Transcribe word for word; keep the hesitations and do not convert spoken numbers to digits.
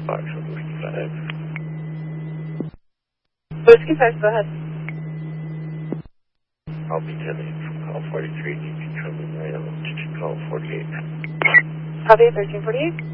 Box fifty-five. Whiskey five, go ahead. I'll be attending from call forty-three. You can come in right on to call forty-eight. Copy thirteen forty-eight.